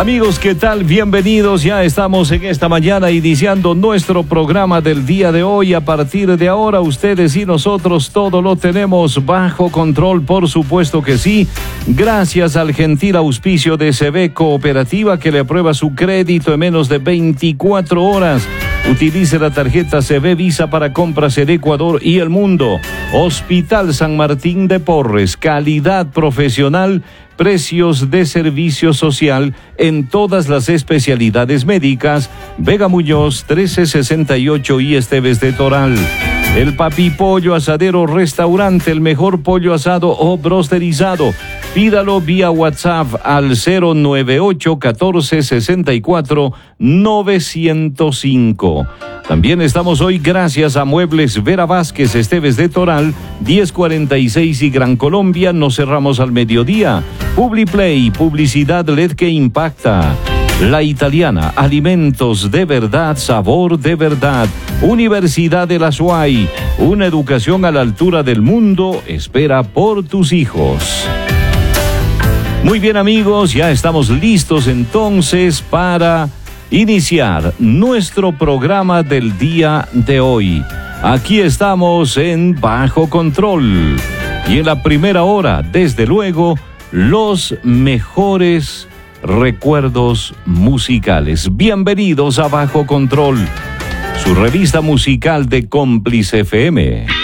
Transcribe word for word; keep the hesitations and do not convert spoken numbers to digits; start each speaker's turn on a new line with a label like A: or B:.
A: Amigos, ¿qué tal? Bienvenidos. Ya estamos en esta mañana iniciando nuestro programa del día de hoy. A partir de ahora, ustedes y nosotros todo lo tenemos bajo control, por supuesto que sí. Gracias al gentil auspicio de C B Cooperativa, que le aprueba su crédito en menos de veinticuatro horas. Utilice la tarjeta C B Visa para compras en Ecuador y el mundo. Hospital San Martín de Porres, calidad profesional, precios de servicio social en todas las especialidades médicas. Vega Muñoz, trece sesenta y ocho y Esteves de Toral. El Papi Pollo Asadero Restaurante, el mejor pollo asado o brosterizado. Pídalo vía WhatsApp al cero nueve ocho catorce sesenta y cuatro novecientos cinco. También estamos hoy gracias a Muebles Vera Vázquez, Esteves de Toral, diez cuarenta y seis y Gran Colombia. Nos cerramos al mediodía. Publiplay, publicidad L E D que impacta. La Italiana, alimentos de verdad, sabor de verdad. Universidad de la S U A Y, una educación a la altura del mundo, espera por tus hijos. Muy bien, amigos, ya estamos listos entonces para iniciar nuestro programa del día de hoy. Aquí estamos en Bajo Control. Y en la primera hora, desde luego, los mejores recuerdos musicales. Bienvenidos a Bajo Control, su revista musical de Cómplice F M.